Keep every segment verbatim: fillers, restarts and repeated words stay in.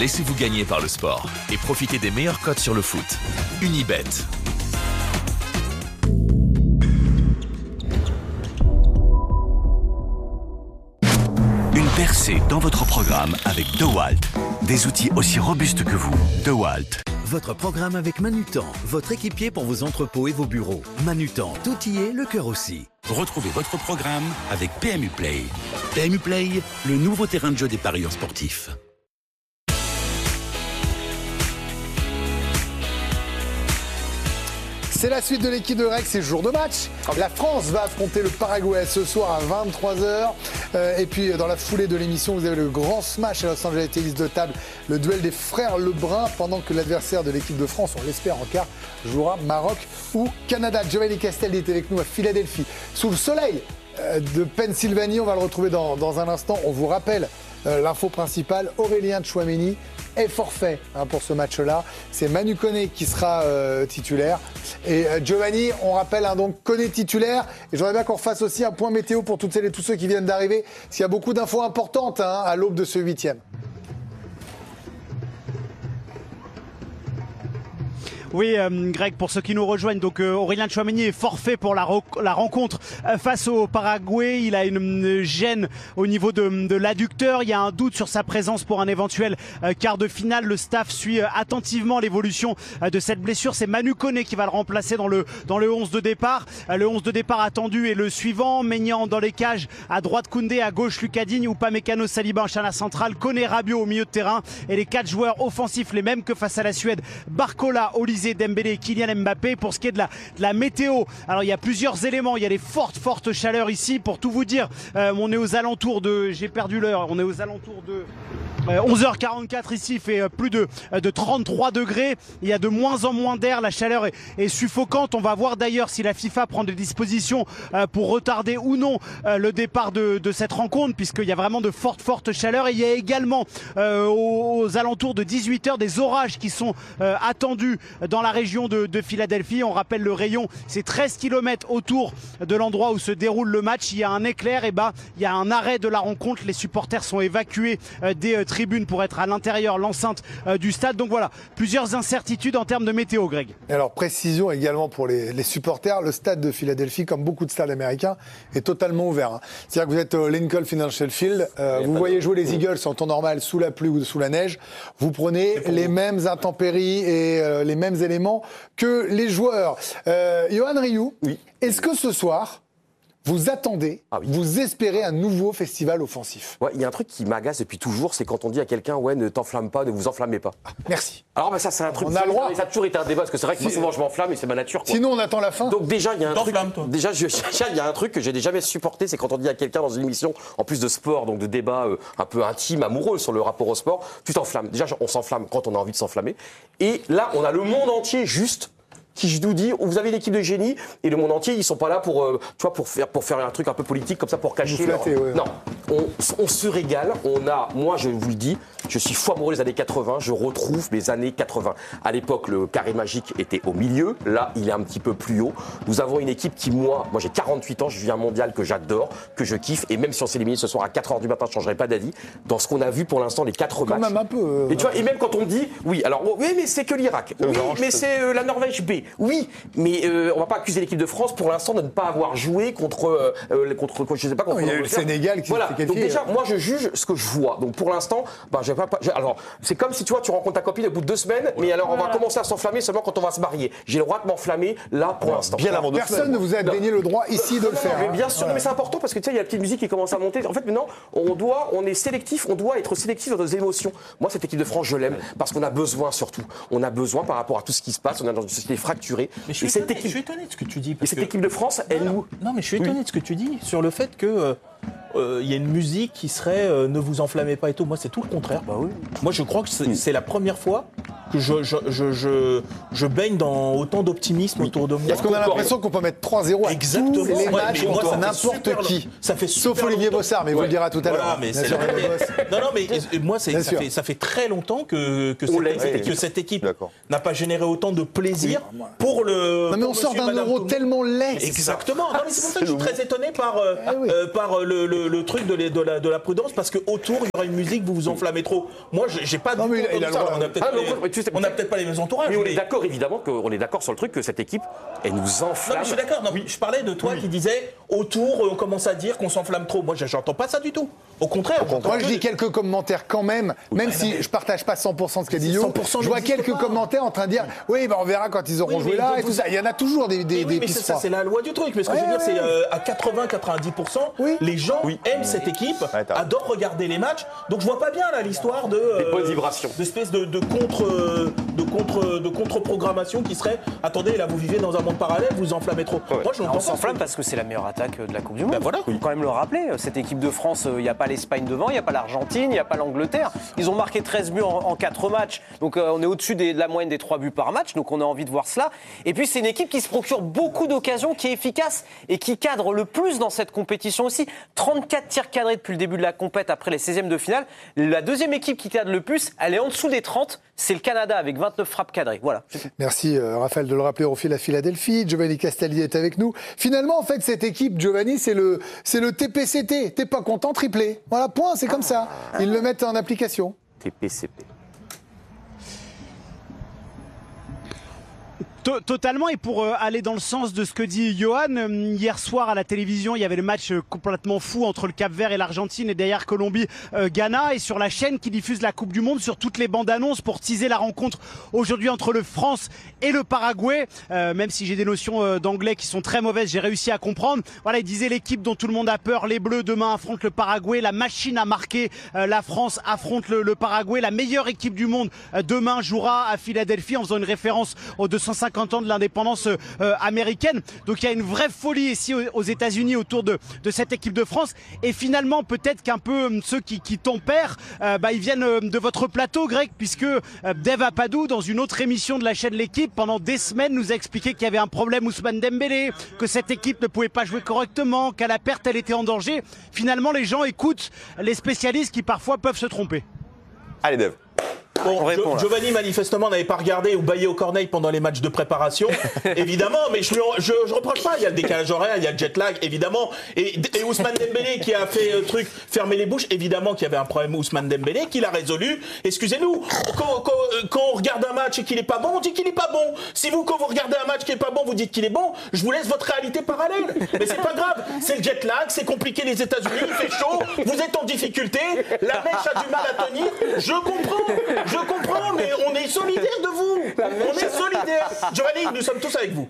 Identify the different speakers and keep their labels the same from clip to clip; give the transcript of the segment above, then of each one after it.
Speaker 1: Laissez-vous gagner par le sport et profitez des meilleures cotes sur le foot. Unibet.
Speaker 2: Une percée dans votre programme avec DeWalt. Des outils aussi robustes que vous. DeWalt.
Speaker 3: Votre programme avec Manutan, votre équipier pour vos entrepôts et vos bureaux. Manutan, tout y est, le cœur aussi.
Speaker 2: Retrouvez votre programme avec P M U Play. P M U Play, le nouveau terrain de jeu des parieurs sportifs.
Speaker 4: C'est la suite de l'équipe de Greg, c'est jour de match. La France va affronter le Paraguay ce soir à vingt-trois heures. Euh, et puis dans la foulée de l'émission, vous avez le grand smash à Los Angeles Tennis de table, le duel des frères Lebrun, pendant que l'adversaire de l'équipe de France, on l'espère en quart, jouera Maroc ou Canada. Giovanni Castelli est avec nous à Philadelphie, sous le soleil euh, de Pennsylvanie. On va le retrouver dans, dans un instant. On vous rappelle euh, l'info principale, Aurélien Tchouameni est forfait hein, pour ce match-là. C'est Manu Koné qui sera euh, titulaire. Et euh, Giovanni, on rappelle hein, donc Koné titulaire. Et j'aimerais bien qu'on refasse aussi un point météo pour toutes celles et tous ceux qui viennent d'arriver, parce qu'il y a beaucoup d'infos importantes hein, à l'aube de ce huitième.
Speaker 5: Oui, euh, Greg, pour ceux qui nous rejoignent, donc euh, Aurélien Tchouameni est forfait pour la, la rencontre euh, face au Paraguay. Il a une, une gêne au niveau de, de l'adducteur. Il y a un doute sur sa présence pour un éventuel euh, quart de finale. Le staff suit euh, attentivement l'évolution euh, de cette blessure. C'est Manu Koné qui va le remplacer dans le, dans le onze de départ. Euh, le onze de départ attendu est le suivant. Maignan dans les cages, à droite Koundé, à gauche Lucas Digne, Upamecano, Saliba en charnière centrale, Koné, Rabiot au milieu de terrain. Et les quatre joueurs offensifs, les mêmes que face à la Suède, Barcola, Olise, Dembélé et Kylian Mbappé. Pour ce qui est de la, de la météo, alors il y a plusieurs éléments. Il y a les fortes fortes chaleurs ici. Pour tout vous dire, euh, on est aux alentours de, j'ai perdu l'heure, on est aux alentours de euh, onze heures quarante-quatre ici. Il fait euh, plus de, euh, de trente-trois degrés. Il y a de moins en moins d'air. La chaleur est, est suffocante. On va voir d'ailleurs si la FIFA prend des dispositions euh, pour retarder ou non euh, le départ de, de cette rencontre, puisqu'il y a vraiment de fortes fortes chaleurs. Et il y a également euh, aux, aux alentours de dix-huit heures des orages qui sont euh, attendus dans la région de, de Philadelphie. On rappelle le rayon, c'est treize kilomètres autour de l'endroit où se déroule le match. Il y a un éclair, et bah il y a un arrêt de la rencontre. Les supporters sont évacués euh, des euh, tribunes pour être à l'intérieur, l'enceinte euh, du stade. Donc voilà, plusieurs incertitudes en termes de météo, Greg.
Speaker 4: Et alors précision également pour les, les supporters, le stade de Philadelphie, comme beaucoup de stades américains, est totalement ouvert. Hein. C'est-à-dire que vous êtes au Lincoln Financial Field, euh, vous voyez jouer les Eagles en temps normal sous la pluie ou sous la neige, vous prenez les vous. mêmes intempéries et euh, les mêmes éléments que les joueurs. Euh, Yohan Ryu, oui. Est-ce que ce soir, vous attendez, ah oui. vous espérez un nouveau festival offensif?
Speaker 6: Ouais, il y a un truc qui m'agace depuis toujours, c'est quand on dit à quelqu'un, ouais, ne t'enflamme pas, ne vous enflammez pas.
Speaker 4: Ah, merci.
Speaker 6: Alors, bah, ça, c'est un truc.
Speaker 4: On a le droit.
Speaker 6: Ça a toujours été un débat, parce que c'est vrai que si... moi, souvent, je m'enflamme et c'est ma nature. Quoi.
Speaker 4: Sinon, on attend la fin.
Speaker 6: Donc, déjà, il y a un truc.
Speaker 7: Toi.
Speaker 6: Déjà, je... il y a un truc que j'ai jamais supporté, c'est quand on dit à quelqu'un dans une émission, en plus de sport, donc de débat euh, un peu intime, amoureux sur le rapport au sport, tu t'enflammes. Déjà, on s'enflamme quand on a envie de s'enflammer. Et là, on a le monde entier juste. Qui nous dit, vous avez une équipe de génie et le monde entier, ils sont pas là pour, euh, tu vois, pour faire, pour faire un truc un peu politique comme ça, pour cacher.
Speaker 4: Flatter,
Speaker 6: leur...
Speaker 4: ouais.
Speaker 6: Non, on, on se régale. On a, moi, je vous le dis, je suis fou amoureux des années quatre-vingts. Je retrouve mes années quatre-vingts. À l'époque, le carré magique était au milieu. Là, il est un petit peu plus haut. Nous avons une équipe qui, moi, moi j'ai quarante-huit ans, je vis un mondial que j'adore, que je kiffe. Et même si on s'est éliminé ce soir à quatre heures du matin, je changerai pas d'avis. Dans ce qu'on a vu pour l'instant, les quatre matchs.
Speaker 4: Quand même un peu. Euh...
Speaker 6: Et tu vois, et même quand on dit, oui, alors, oui, mais c'est que l'Irak. Oui, mais c'est euh, la Norvège B. Oui. Mais euh, on va pas accuser l'équipe de France pour l'instant de ne pas avoir joué contre, euh, contre je sais pas, contre.
Speaker 4: Non, il y a eu le Sénégal qui
Speaker 6: voilà.
Speaker 4: s'est qualifié.
Speaker 6: Donc déjà, moi je juge ce que je vois. Donc pour l'instant, bah, j'ai pas, j'ai, alors c'est comme si tu vois, tu rencontres ta copine au bout de deux semaines, ouais. mais alors on va commencer à s'enflammer seulement quand on va se marier. J'ai le droit de m'enflammer là pour ouais, l'instant.
Speaker 4: Bien avant. Personne ne vous a donné le droit ici de
Speaker 6: non,
Speaker 4: le faire.
Speaker 6: Mais bien
Speaker 4: hein.
Speaker 6: sûr, ouais. mais c'est important parce que tu sais, il y a la petite musique qui commence à monter. En fait, maintenant, on doit, on est sélectif, on doit être sélectif dans nos émotions. Moi, cette équipe de France, je l'aime parce qu'on a besoin surtout. On a besoin par rapport à tout ce qui se passe. On est dans une société fracturée.
Speaker 7: Mais je suis étonné, je suis étonné de ce que tu dis.
Speaker 6: Et cette que... équipe de France, elle nous.
Speaker 7: Non, mais je suis étonné oui. de ce que tu dis sur le fait que. Euh... il euh, y a une musique qui serait euh, ne vous enflammez pas et tout. Moi, c'est tout le contraire.
Speaker 6: Bah oui.
Speaker 7: Moi, je crois que c'est, c'est la première fois que je, je, je, je, je baigne dans autant d'optimisme oui. autour de moi.
Speaker 4: Parce qu'on a l'impression qu'on peut mettre trois zéro à
Speaker 7: Exactement.
Speaker 4: tous les
Speaker 7: ouais,
Speaker 4: matchs contre n'importe qui.
Speaker 7: Ça fait
Speaker 4: Sauf Olivier Bossard, mais ouais. vous le dira tout à l'heure.
Speaker 7: Voilà, mais c'est la... Non, non, mais moi, c'est, ça, fait, ça fait très longtemps que, que, cette, équipe, que cette équipe n'a pas généré autant de plaisir oui. pour le.
Speaker 4: Non, mais on sort d'un euro tellement laid.
Speaker 7: Exactement. Non, mais c'est pour ça que je suis très étonné par, euh, oui. euh, par le, le, le truc de, les, de, la, de la prudence, parce qu'autour, il y aura une musique, vous vous enflammez trop. Moi, j'ai pas de.
Speaker 4: Non, mais il a
Speaker 7: ça. On a peut-être ah, peut pas les mêmes entourages.
Speaker 6: Mais on est d'accord, évidemment, qu'on est d'accord sur le truc que cette équipe, elle nous enflamme.
Speaker 7: Non, mais je suis d'accord. Non, oui. Je parlais de toi oui. qui disais autour, on commence à dire qu'on s'enflamme trop. Moi, j'entends pas ça du tout. Au contraire.
Speaker 4: Moi, je lis quelques commentaires quand même, même oui, si je partage pas cent pour cent de ce qu'a dit Yo. Je vois quelques commentaires en train de dire oui, ben on verra quand ils auront joué là et tout ça. Il y en a toujours des des
Speaker 7: oui, mais c'est ça, c'est la loi du truc. Mais ce que je veux dire, c'est à quatre-vingts à quatre-vingt-dix pour cent, les gens aiment cette équipe, adorent regarder les matchs. Donc je vois pas bien là l'histoire de
Speaker 6: des bonnes vibrations,
Speaker 7: d'espèce de de contre de contre de contre-programmation qui serait attendez là vous vivez dans un monde parallèle, vous enflammez trop.
Speaker 8: Ouais. Moi je on s'enflamme parce que c'est la meilleure attaque de la Coupe du Monde.
Speaker 7: Ben voilà.
Speaker 8: Il faut quand même le rappeler, cette équipe de France, il n'y a pas l'Espagne devant, il n'y a pas l'Argentine, il n'y a pas l'Angleterre. Ils ont marqué treize buts en, en quatre matchs. Donc euh, on est au-dessus des, de la moyenne des trois buts par match, donc on a envie de voir cela. Et puis c'est une équipe qui se procure beaucoup d'occasions, qui est efficace et qui cadre le plus dans cette compétition aussi. trente-quatre tirs cadrés depuis le début de la compète après les seizièmes de finale. La deuxième équipe qui cadre le plus, elle est en dessous des trente, c'est le Canada avec vingt-neuf frappes cadrées. Voilà.
Speaker 4: Merci euh, Raphaël de le rappeler au fil à Philadelphie. Giovanni Castaldi est avec nous. Finalement, en fait, cette équipe, Giovanni, c'est le, c'est le T P C T. T'es pas content, triplé. Voilà, point, c'est comme ça. Ils le mettent en application.
Speaker 6: T P C P.
Speaker 5: Totalement, et pour euh, aller dans le sens de ce que dit Johan, euh, hier soir à la télévision, il y avait le match euh, complètement fou entre le Cap-Vert et l'Argentine et derrière Colombie, euh, Ghana, et sur la chaîne qui diffuse la Coupe du Monde, sur toutes les bandes annonces pour teaser la rencontre aujourd'hui entre le France et le Paraguay, euh, même si j'ai des notions euh, d'anglais qui sont très mauvaises, j'ai réussi à comprendre. Voilà, il disait l'équipe dont tout le monde a peur, les Bleus demain affrontent le Paraguay, la machine à marquer, euh, la France affronte le, le Paraguay, la meilleure équipe du monde euh, demain jouera à Philadelphie en faisant une référence aux deux cent cinquante ans de l'indépendance euh, américaine. Donc il y a une vraie folie ici aux, aux États-Unis autour de, de cette équipe de France. Et finalement, peut-être qu'un peu euh, ceux qui, qui tempèrent, euh, bah, ils viennent euh, de votre plateau, Greg, puisque euh, Dave Apadou, dans une autre émission de la chaîne L'équipe, pendant des semaines, nous a expliqué qu'il y avait un problème Ousmane Dembélé, que cette équipe ne pouvait pas jouer correctement, qu'à la perte, elle était en danger. Finalement, les gens écoutent les spécialistes qui parfois peuvent se tromper.
Speaker 9: Allez, Dave.
Speaker 7: Bon, répond, Giovanni, manifestement, n'avait pas regardé ou baillé aux corneilles pendant les matchs de préparation. Évidemment, mais je, je, je reproche pas. Il y a le décalage horaire, il y a le jet lag, évidemment. Et, et Ousmane Dembélé qui a fait le truc, fermer les bouches, évidemment qu'il y avait un problème Ousmane Dembélé, qu'il a résolu. Excusez-nous, quand, quand, quand on regarde un match et qu'il est pas bon, on dit qu'il est pas bon. Si vous, quand vous regardez un match qui est pas bon, vous dites qu'il est bon, je vous laisse votre réalité parallèle. Mais c'est pas grave. C'est le jet lag, c'est compliqué les États-Unis, il fait chaud, vous êtes en difficulté, la mèche a du mal à tenir. Je comprends. Je comprends, mais on est solidaires de vous. On est solidaires. Giovanni, nous sommes tous avec vous.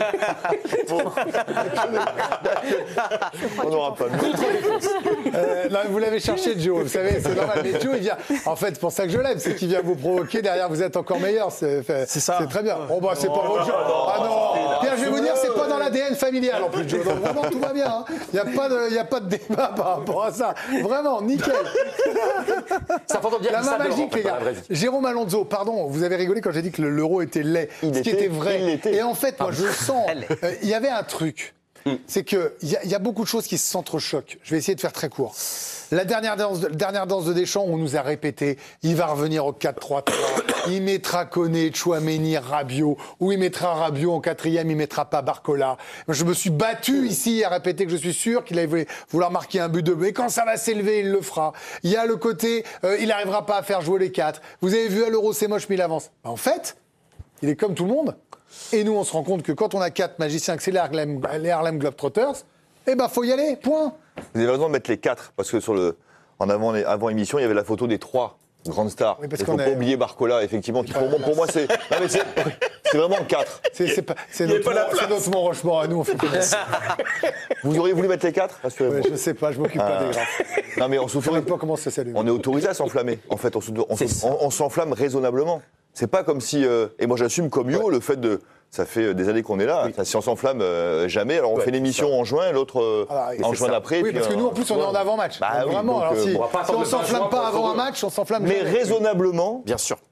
Speaker 9: On n'aura pas mieux.
Speaker 4: Euh, non, vous l'avez cherché, Joe. Vous savez, c'est normal. Mais Joe, il vient. En fait, c'est pour ça que je l'aime, c'est qu'il vient vous provoquer. Derrière, vous êtes encore meilleur. C'est, c'est ça. C'est très bien. Bon, bah, c'est pas votre jeu. Ah non. Pierre, je vais vous dire, c'est pas dans l'A D N familial en plus, Joe. Donc vraiment, tout va bien. Il n'y a pas de, il y a pas de débat par rapport à ça. Vraiment, nickel.
Speaker 6: Ça fait dire
Speaker 4: la main magique, les gars. Jérôme Alonso, pardon, vous avez rigolé quand j'ai dit que l'euro était laid, il ce était, qui était vrai. Était. Et en fait, moi, je sens, il euh, y avait un truc, mm. c'est qu'il y, y a beaucoup de choses qui s'entrechoquent. Je vais essayer de faire très court. La dernière danse, de, dernière danse de Deschamps, on nous a répété, il va revenir au quatre trois trois, il mettra Koné, Tchouaméni, Rabiot, ou il mettra Rabiot en quatrième, il mettra pas Barcola. Je me suis battu ici à répéter que je suis sûr qu'il allait vouloir marquer un but de but. Et quand ça va s'élever, il le fera. Il y a le côté, euh, il n'arrivera pas à faire jouer les quatre. Vous avez vu à l'Euro, c'est moche, mais il avance. En fait, il est comme tout le monde. Et nous, on se rend compte que quand on a quatre magiciens, que c'est les Harlem, les Harlem Globetrotters, eh ben, faut y aller, point.
Speaker 9: Vous avez raison de mettre les quatre, parce que sur le, en avant, avant émission, il y avait la photo des trois grandes stars. Il ne faut pas oublier Barcola, effectivement, qui pour, moi, pour moi, c'est, non, mais c'est, c'est vraiment le quatre.
Speaker 4: C'est, c'est, pas, c'est, notre, pas c'est notre Mont Rochemort à nous, on fait comme ça.
Speaker 9: Vous auriez voulu mettre les quatre?
Speaker 4: Ouais, je ne sais pas, je ne m'occupe ah. pas des graphes.
Speaker 9: Non, mais on,
Speaker 4: je ne sais pas comment ça s'allume.
Speaker 9: On est autorisé à s'enflammer. En fait, on, on, on, on s'enflamme raisonnablement. C'est pas comme si... Euh, et moi, j'assume comme Yo ouais. le fait de... Ça fait des années qu'on est là. Oui. Si on s'enflamme euh, jamais, alors on ouais, fait l'émission en juin, l'autre euh, ah, en juin d'après.
Speaker 4: Oui, parce que nous, en plus, on est en avant-match.
Speaker 9: Bah, oui,
Speaker 4: vraiment,
Speaker 9: donc,
Speaker 4: alors si,
Speaker 9: euh,
Speaker 4: si on ne s'enflamme pas avant un match, on s'enflamme
Speaker 9: mais
Speaker 4: jamais.
Speaker 9: raisonnablement,
Speaker 6: bien sûr.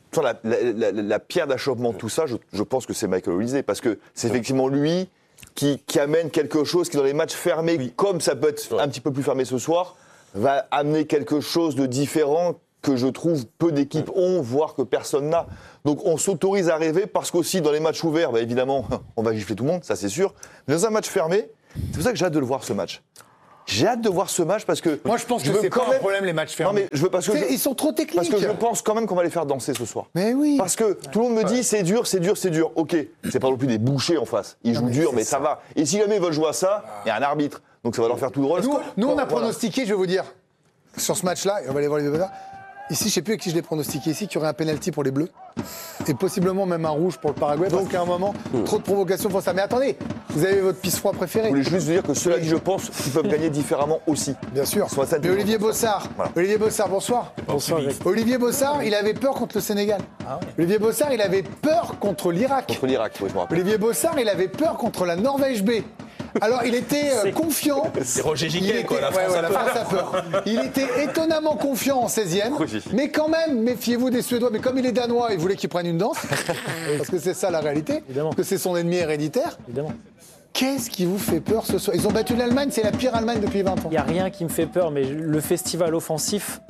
Speaker 9: La, la, la, la pierre d'achoppement de tout ça, je, je pense que c'est Michael Olise, parce que c'est effectivement lui qui, qui amène quelque chose qui, dans les matchs fermés, oui. comme ça peut être ouais. un petit peu plus fermé ce soir, va amener quelque chose de différent que je trouve peu d'équipes ont, voire que personne n'a. Donc on s'autorise à rêver, parce qu'aussi dans les matchs ouverts, bah, évidemment, on va gifler tout le monde, ça c'est sûr. Mais dans un match fermé, c'est pour ça que j'ai hâte de le voir ce match. J'ai hâte de voir ce match parce que...
Speaker 4: Moi, je pense
Speaker 9: je
Speaker 4: que c'est pas
Speaker 9: même...
Speaker 4: un problème, les matchs fermés.
Speaker 9: Non, mais je veux parce que je...
Speaker 4: Ils sont trop techniques.
Speaker 9: Parce que je pense quand même qu'on va les faire danser ce soir.
Speaker 4: Mais oui.
Speaker 9: Parce que tout le monde me dit, c'est dur, c'est dur, c'est dur. OK, c'est pas non plus des bouchers en face. Ils non, jouent mais dur, mais ça. ça va. Et si jamais ils veulent jouer à ça, il y a un arbitre. Donc ça va leur faire tout drôle.
Speaker 4: Nous, nous on a
Speaker 9: voilà.
Speaker 4: pronostiqué, je vais vous dire, sur ce match-là, et on va aller voir les deux là. Ici, je ne sais plus avec qui je l'ai pronostiqué ici, qu'il y aurait un penalty pour les Bleus. Et possiblement même un rouge pour le Paraguay. Donc, parce qu'à un moment, mmh. trop de provocations pour ça. Mais attendez, vous avez votre pisse froid préféré.
Speaker 9: Je voulais juste vous dire que ceux-là qui, je pense, ils peuvent gagner différemment aussi.
Speaker 4: Bien sûr. Mais Olivier Bossard, voilà. Olivier Bossard, bonsoir.
Speaker 10: Bonsoir.
Speaker 4: Olivier Bossard, il avait peur contre le Sénégal. Ah ouais. Olivier Bossard, il avait peur contre l'Irak.
Speaker 9: Contre l'Irak, oui, je me rappelle.
Speaker 4: Olivier Bossard, il avait peur contre la Norvège B. Alors, il était euh, confiant.
Speaker 7: C'est Roger Giquet, quoi, la
Speaker 4: ouais,
Speaker 7: France
Speaker 4: ouais,
Speaker 7: a
Speaker 4: la
Speaker 7: peur.
Speaker 4: France a peur. Il était étonnamment confiant en seizième.
Speaker 9: Oui.
Speaker 4: Mais quand même, méfiez-vous des Suédois. Mais comme il est danois, il voulait qu'il prenne une danse. Parce que c'est ça la réalité. Évidemment. Que c'est son ennemi héréditaire.
Speaker 10: Évidemment.
Speaker 4: Qu'est-ce qui vous fait peur ce soir? Ils ont battu l'Allemagne, c'est la pire Allemagne depuis vingt ans.
Speaker 10: Il n'y a rien qui me fait peur, mais le festival offensif,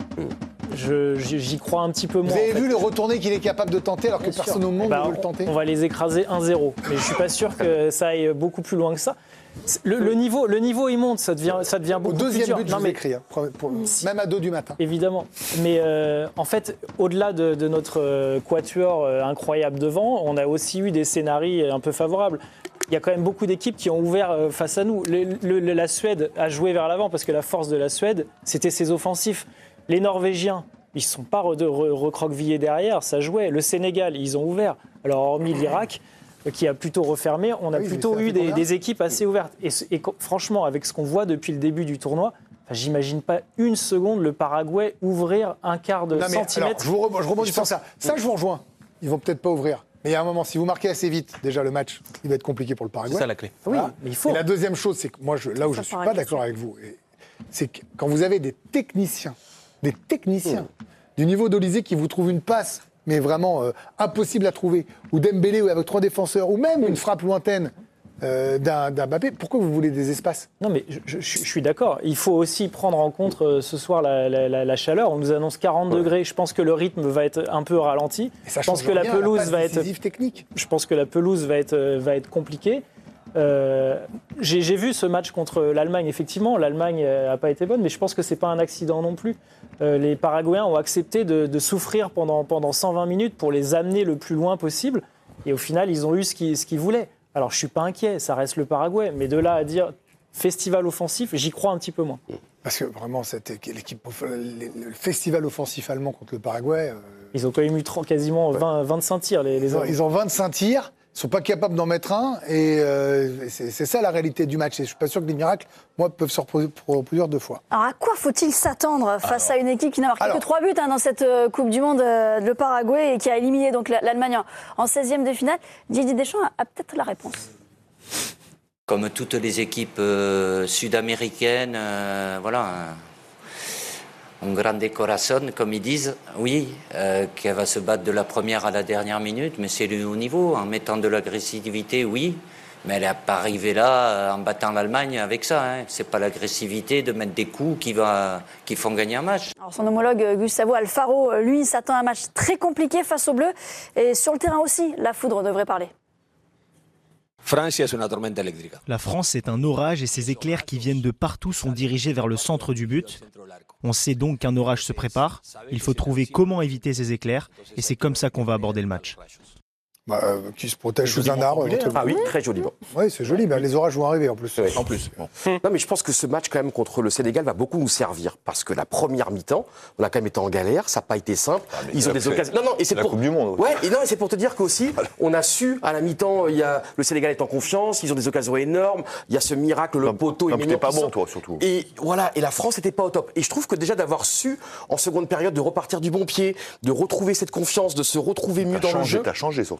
Speaker 10: je, j'y crois un petit peu moins.
Speaker 4: Vous avez
Speaker 10: en fait.
Speaker 4: vu le retourné qu'il est capable de tenter alors
Speaker 10: Bien
Speaker 4: que
Speaker 10: sûr.
Speaker 4: personne au monde
Speaker 10: bah,
Speaker 4: ne veut le tenter?
Speaker 10: On va les écraser un zéro. Mais je ne suis pas sûr que ça aille beaucoup plus loin que ça. Le, le, niveau, le niveau, il monte, ça devient, ça devient beaucoup plus dur.
Speaker 4: Au deuxième but, je
Speaker 10: non,
Speaker 4: vous
Speaker 10: mais,
Speaker 4: écris, hein, pour, pour, même à deux du matin.
Speaker 10: Évidemment. Mais euh, en fait, au-delà de, de notre euh, quatuor euh, incroyable devant, on a aussi eu des scénarios un peu favorables. Il y a quand même beaucoup d'équipes qui ont ouvert euh, face à nous. Le, le, le, la Suède a joué vers l'avant parce que la force de la Suède, c'était ses offensifs. Les Norvégiens, ils ne sont pas re, re, recroquevillés derrière, ça jouait. Le Sénégal, ils ont ouvert. Alors, hormis l'Irak, qui a plutôt refermé, on a oui, plutôt eu des, des équipes assez ouvertes. Et, et franchement, avec ce qu'on voit depuis le début du tournoi, enfin, j'imagine pas une seconde le Paraguay ouvrir un quart de non, mais centimètre.
Speaker 4: Alors, je, vous, je rebondis sur ça. Ça, je vous rejoins. Ils vont peut-être pas ouvrir. Mais il y a un moment, si vous marquez assez vite, déjà le match, il va être compliqué pour le Paraguay.
Speaker 7: C'est ça la clé.
Speaker 4: Voilà.
Speaker 10: Oui, mais il faut.
Speaker 4: Et la deuxième chose, c'est que moi, je, là où ça je ne suis pas d'accord avec vous, c'est que quand vous avez des techniciens, des techniciens mmh. du niveau d'Olise qui vous trouvent une passe, mais vraiment euh, impossible à trouver, ou Dembélé ou avec trois défenseurs, ou même une frappe lointaine euh, d'un, d'un Mbappé, pourquoi vous voulez des espaces?
Speaker 10: Non mais je, je, je suis d'accord, il faut aussi prendre en compte euh, ce soir la, la, la, la chaleur, on nous annonce quarante ouais. degrés, je pense que le rythme va être un peu ralenti,
Speaker 4: et ça
Speaker 10: je pense que la
Speaker 4: rien,
Speaker 10: pelouse
Speaker 4: la
Speaker 10: va être
Speaker 4: technique.
Speaker 10: Je pense que la pelouse va être, va être compliquée. Euh, j'ai, j'ai vu ce match contre l'Allemagne, effectivement, l'Allemagne n'a pas été bonne, mais je pense que c'est pas un accident non plus. Euh, les Paraguayens ont accepté de, de souffrir pendant, pendant cent vingt minutes pour les amener le plus loin possible, et au final, ils ont eu ce qu'ils, ce qu'ils voulaient. Alors, je suis pas inquiet, ça reste le Paraguay, mais de là à dire festival offensif, j'y crois un petit peu moins.
Speaker 4: Parce que vraiment, cette, l'équipe, le festival offensif allemand contre le Paraguay... Euh...
Speaker 10: Ils ont quand même eu trente, quasiment vingt, vingt-cinq tirs, les, les
Speaker 4: ils, ont, ils ont vingt-cinq tirs. Ils ne sont pas capables d'en mettre un, et euh, c'est, c'est ça la réalité du match. Et je ne suis pas sûr que les miracles, moi, peuvent se reproduire deux fois.
Speaker 11: Alors à quoi faut-il s'attendre face alors, à une équipe qui n'a marqué
Speaker 4: alors,
Speaker 11: que trois buts hein, dans cette euh, Coupe du Monde, euh, le Paraguay, et qui a éliminé donc l'Allemagne en seizième de finale? Didier Deschamps a, a peut-être la réponse.
Speaker 12: Comme toutes les équipes euh, sud-américaines, euh, voilà... Hein. Un grande corazón, comme ils disent, oui, euh, qu'elle va se battre de la première à la dernière minute, mais c'est le haut niveau, en mettant de l'agressivité, oui, mais elle n'est pas arrivée là en battant l'Allemagne avec ça. Hein. C'est pas l'agressivité de mettre des coups qui, va, qui font gagner un match.
Speaker 11: Alors son homologue Gustavo Alfaro, lui, s'attend à un match très compliqué face aux Bleus, et sur le terrain aussi, la foudre devrait parler.
Speaker 13: La France est un orage et ses éclairs qui viennent de partout sont dirigés vers le centre du but. On sait donc qu'un orage se prépare. Il faut trouver comment éviter ces éclairs et c'est comme ça qu'on va aborder le match.
Speaker 4: Bah, euh, qui se protège sous un arbre.
Speaker 6: Ah oui, très joliment.
Speaker 4: Oui, c'est joli. Bah, les orages vont arriver en plus.
Speaker 6: Oui, en plus. Bon. Non, mais je pense que ce match, quand même, contre le Sénégal, va beaucoup nous servir. Parce que la première mi-temps, on a quand même été en galère. Ça n'a pas été simple. Ah, ils ont des occasions. Non, non, et c'est
Speaker 9: la
Speaker 6: pour.
Speaker 9: Coupe du Monde.
Speaker 6: Ouais, et non, et c'est pour te dire qu'aussi, on a su, à la mi-temps, il y a le Sénégal est en confiance. Ils ont des occasions énormes. Il y a ce miracle, le non, poteau.
Speaker 9: Non, t'es pas bon, toi, surtout.
Speaker 6: Et voilà. Et la France n'était pas au top. Et je trouve que déjà d'avoir su, en seconde période, de repartir du bon pied, de retrouver cette confiance, de se retrouver mieux dans
Speaker 9: changé,
Speaker 6: le jeu.
Speaker 9: T'as changé surtout.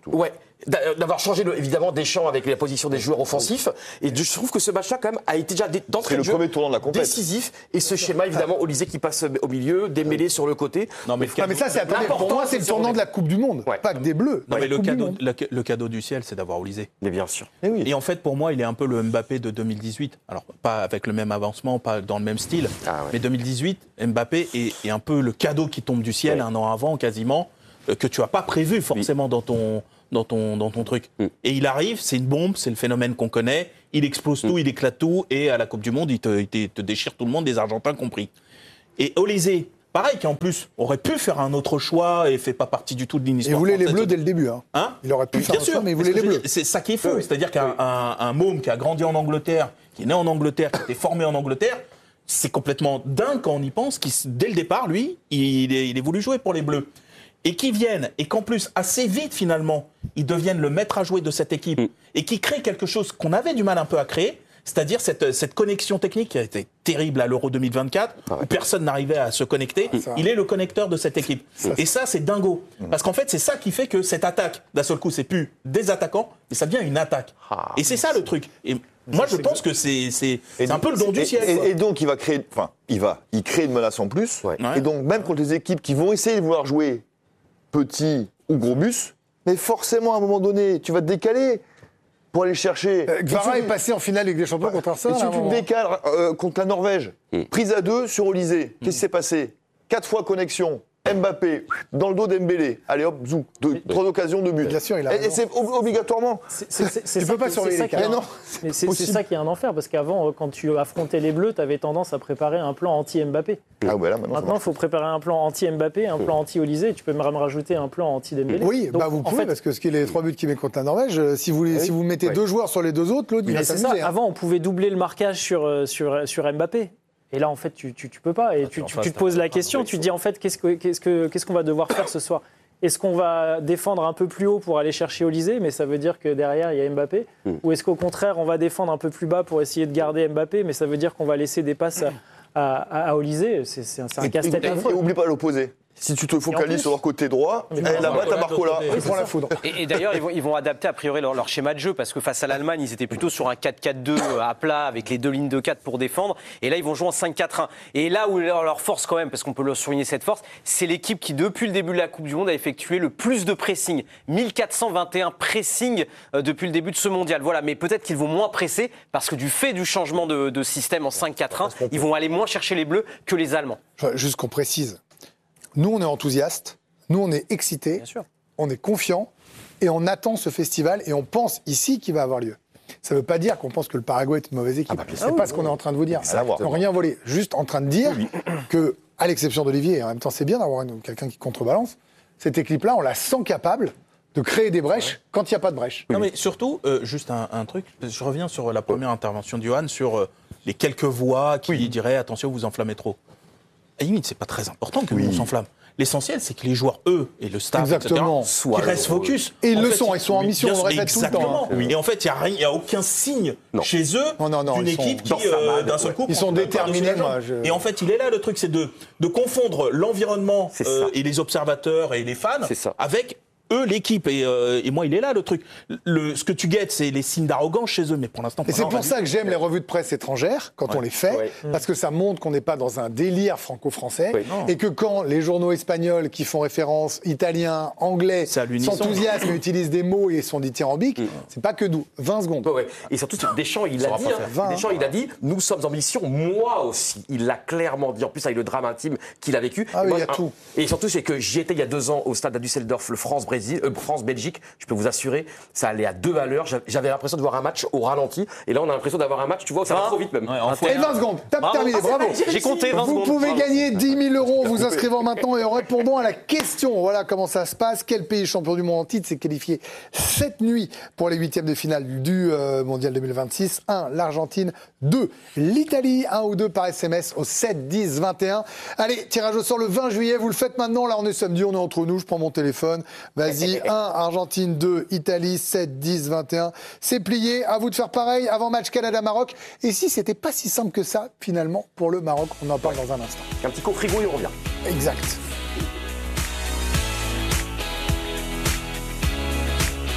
Speaker 6: Ouais. D'avoir changé le, évidemment Deschamps avec la position des joueurs offensifs, et je trouve que ce match-là quand même a été déjà d'entrée de jeu décisif, et ce schéma évidemment Olysée qui passe au milieu, Dembélé sur le côté.
Speaker 4: Non mais, mais ça c'est attendez, pour moi c'est le tournant de la Coupe du Monde, ouais. Pas que des Bleus.
Speaker 7: Non mais le cadeau, le, le cadeau du ciel c'est d'avoir Olysée.
Speaker 6: Mais bien sûr.
Speaker 7: Et, oui. et en fait pour moi il est un peu le Mbappé de deux mille dix-huit. Alors pas avec le même avancement, pas dans le même style, ah, ouais. mais deux mille dix-huit Mbappé est, est un peu le cadeau qui tombe du ciel ouais. un an avant quasiment, que tu as pas prévu forcément oui. dans ton Dans ton, dans ton truc. Mm. Et il arrive, c'est une bombe, c'est le phénomène qu'on connaît, il explose mm. tout, il éclate tout, et à la Coupe du Monde, il te, il te, il te déchire tout le monde, des Argentins compris. Et Olysée, pareil, qui en plus aurait pu faire un autre choix et fait pas partie du tout de l'histoire.
Speaker 4: Il voulait les Bleus dès le début. Hein.
Speaker 7: Hein
Speaker 4: il aurait pu
Speaker 7: oui,
Speaker 4: faire
Speaker 7: bien
Speaker 4: un
Speaker 7: sûr,
Speaker 4: choix, mais il voulait les Bleus.
Speaker 7: C'est ça qui est faux, oui. C'est-à-dire qu'un oui. un, un môme qui a grandi en Angleterre, qui est né en Angleterre, qui a été formé en Angleterre, c'est complètement dingue quand on y pense, qui, dès le départ, lui, il est, il est voulu jouer pour les Bleus. Et qui viennent, et qu'en plus, assez vite finalement, ils deviennent le maître à jouer de cette équipe, mm. et qui créent quelque chose qu'on avait du mal un peu à créer, c'est-à-dire cette, cette connexion technique qui a été terrible à l'Euro deux mille vingt-quatre, ah ouais. où personne n'arrivait à se connecter, ça. Il est le connecteur de cette équipe. Ça, et ça, c'est dingo. Mm. Parce qu'en fait, c'est ça qui fait que cette attaque, d'un seul coup, c'est plus des attaquants, mais ça devient une attaque. Ah, et c'est ça le truc. Et moi, je pense que c'est, c'est, c'est un peu le don du ciel.
Speaker 9: Et, et donc, il va créer, enfin, il va, il crée une menace en plus, ouais. et donc, même contre les équipes qui vont essayer de vouloir jouer petit ou gros bus, mais forcément à un moment donné, tu vas te décaler pour aller chercher.
Speaker 4: Euh, Gvara est passé en finale avec des champions contre Arsenal.
Speaker 9: Et si tu te décales euh, contre la Norvège, mmh. prise à deux sur Olysée, mmh. qu'est-ce qui s'est passé ? Quatre fois connexion. Mbappé, dans le dos d'Embélé. Allez hop, zou, deux, trois occasions de but.
Speaker 4: Bien sûr, il a
Speaker 9: et, et c'est ob- obligatoirement.
Speaker 10: C'est, c'est, c'est, c'est
Speaker 4: tu peux pas surveiller les cas.
Speaker 10: Non, mais c'est, c'est ça qui est un enfer, parce qu'avant, quand tu affrontais les Bleus, tu avais tendance à préparer un plan anti-Mbappé.
Speaker 9: Ah ouais, là, maintenant,
Speaker 10: maintenant, il faut préparer un plan anti-Mbappé, un plan anti-Olysée. Tu peux même rajouter un plan anti-Dembélé.
Speaker 4: Oui,
Speaker 10: Donc,
Speaker 4: bah vous pouvez,
Speaker 10: fait,
Speaker 4: parce que ce qui est les trois buts qu'il met contre la Norvège, si vous, oui. si vous mettez ouais. deux joueurs sur les deux autres, l'autre, il va s'amuser.
Speaker 10: Hein. Avant, on pouvait doubler le marquage sur, sur, sur Mbappé. Et là, en fait, tu, tu, tu peux pas. Et tu, tu, tu te poses la question, tu te dis, en fait, qu'est-ce, que, qu'est-ce, que, qu'est-ce qu'on va devoir faire ce soir ? Est-ce qu'on va défendre un peu plus haut pour aller chercher Olysée, mais ça veut dire que derrière, il y a Mbappé ? mm. Ou est-ce qu'au contraire, on va défendre un peu plus bas pour essayer de garder Mbappé, mais ça veut dire qu'on va laisser des passes à, à, à, à Olysée ? C'est, c'est un, c'est un casse-tête.
Speaker 9: Et oublie pas l'opposé. Si tu te focalises plus, sur leur côté droit, eh, là-bas, t'as Barcola.
Speaker 4: Il prend la foudre.
Speaker 8: Et, et d'ailleurs, ils vont, ils vont adapter a priori leur, leur schéma de jeu, parce que face à l'Allemagne, ils étaient plutôt sur un quatre quatre deux à plat, avec les deux lignes de quatre pour défendre. Et là, ils vont jouer en cinq quatre un. Et là où leur, leur force quand même, parce qu'on peut leur souligner cette force, c'est l'équipe qui, depuis le début de la Coupe du Monde, a effectué le plus de pressing. mille quatre cent vingt et un pressing euh, depuis le début de ce mondial. Voilà, mais peut-être qu'ils vont moins presser, parce que du fait du changement de, de système en cinq quatre un, ils vont aller moins chercher les Bleus que les Allemands.
Speaker 4: Juste qu'on précise. Nous, on est enthousiastes, nous, on est excités, on est confiants, et on attend ce festival, et on pense ici qu'il va avoir lieu. Ça ne veut pas dire qu'on pense que le Paraguay est une mauvaise équipe. Ah bah, c'est ah oui, pas oui, ce qu'on oui. est en train de vous dire. On n'a rien volé. Juste en train de dire oui. que, à l'exception d'Olivier, et en même temps, c'est bien d'avoir une, quelqu'un qui contrebalance, cette équipe-là, on la sent capable de créer des brèches ouais. quand il n'y a pas de brèche.
Speaker 7: Non, mais surtout, euh, juste un, un truc, je reviens sur la première intervention de Johan, sur euh, les quelques voix qui oui. diraient « attention, vous enflammez trop ». À la limite, c'est pas très important que oui. nous on s'enflamme. L'essentiel, c'est que les joueurs, eux, et le staff,
Speaker 4: Exactement.
Speaker 7: et cetera, qui restent focus.
Speaker 4: Et ils
Speaker 7: en
Speaker 4: le
Speaker 7: fait,
Speaker 4: sont, ils sont en mission, on le répète tout le temps.
Speaker 7: Hein. Et en fait, il n'y a, a aucun signe non. chez eux non, non, non, d'une équipe qui, euh, d'un seul coup,
Speaker 4: ils sont déterminés. Moi, je...
Speaker 7: Et en fait, il est là, le truc, c'est de, de confondre l'environnement euh, et les observateurs et les fans avec eux, l'équipe. Et, euh, et moi, il est là, le truc. Le, ce que tu guettes, c'est les signes d'arrogance chez eux, mais pour l'instant...
Speaker 4: Et c'est pour ça que j'aime les revues de presse étrangères, quand ouais. on les fait, ouais. parce que ça montre qu'on n'est pas dans un délire franco-français, ouais. et que quand les journaux espagnols qui font référence, italiens, anglais, s'enthousiasment et utilisent des mots et sont dithyrambiques, mm. c'est pas que nous. vingt secondes.
Speaker 6: Ouais, ouais. Et surtout, Deschamps, il l'a dit, hein, Deschamps, il a dit, nous sommes en mission, moi aussi. Il l'a clairement dit, en plus avec le drame intime qu'il a vécu.
Speaker 4: Ah
Speaker 6: et,
Speaker 4: oui,
Speaker 6: moi,
Speaker 4: y a
Speaker 6: un,
Speaker 4: tout.
Speaker 6: Et surtout, c'est que j'y étais il y a deux ans au stade à Düsseldorf, le France-Brésil. Euh, France-Belgique, je peux vous assurer, ça allait à deux à l'heure. J'avais l'impression de voir un match au ralenti. Et là, on a l'impression d'avoir un match, tu vois, ça va trop vite même.
Speaker 4: Ouais, et vingt secondes, tape bravo. terminé, bravo.
Speaker 8: J'ai compté vingt
Speaker 4: vous
Speaker 8: secondes.
Speaker 4: Vous pouvez
Speaker 8: bravo.
Speaker 4: gagner dix mille euros en vous inscrivant maintenant et en répondant à la question. Voilà comment ça se passe. Quel pays champion du monde en titre s'est qualifié cette nuit pour les huitièmes de finale du euh, Mondial deux mille vingt-six? un. L'Argentine. deux. L'Italie. un ou deux par S M S au sept dix vingt et un. Allez, tirage au sort le vingt juillet. Vous le faites maintenant. Là, on est samedi, on est entre nous. Je prends mon téléphone. Vas-y. un. Argentine. deux. Italie. sept dix vingt et un. C'est plié. À vous de faire pareil. Avant match Canada-Maroc. Et si c'était pas si simple que ça, finalement, pour le Maroc, on en parle dans un instant.
Speaker 6: Un petit coup frigo et on revient.
Speaker 4: Exact.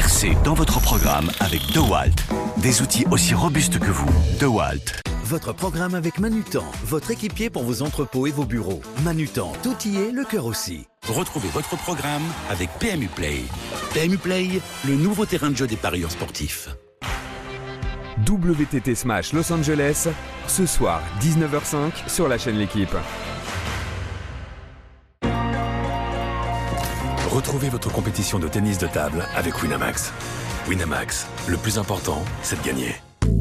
Speaker 2: percée dans votre programme avec DeWalt. Des outils aussi robustes que vous. DeWalt.
Speaker 3: Votre programme avec Manutan, votre équipier pour vos entrepôts et vos bureaux. Manutan, tout y est, le cœur aussi.
Speaker 14: Retrouvez votre programme avec P M U Play. P M U Play, le nouveau terrain de jeu des parieurs sportifs.
Speaker 15: W T T Smash Los Angeles, ce soir dix-neuf heures cinq sur la chaîne L'Équipe.
Speaker 14: Retrouvez votre compétition de tennis de table avec Winamax. Winamax, le plus important, c'est de gagner.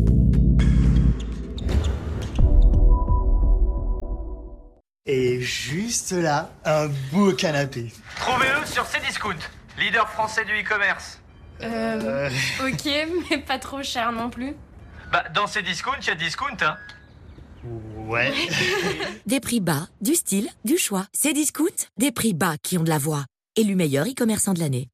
Speaker 16: Et juste là, un beau canapé.
Speaker 17: Trouvez-le sur Cdiscount, leader français du e-commerce.
Speaker 18: Euh, ok, mais pas trop cher non plus.
Speaker 17: Bah, dans Cdiscount, il y a discount, hein.
Speaker 16: Ouais.
Speaker 19: Des prix bas, du style, du choix. Cdiscount, des prix bas qui ont de la voix. Élu meilleur e-commerçant de l'année.